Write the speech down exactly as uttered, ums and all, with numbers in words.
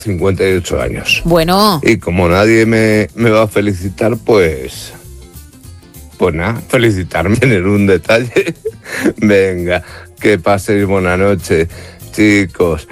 cincuenta y ocho años. Bueno. Y como nadie me, me va a felicitar, pues... Pues nada, felicitarme, tener un detalle. Venga, que paséis buena noche, chicos.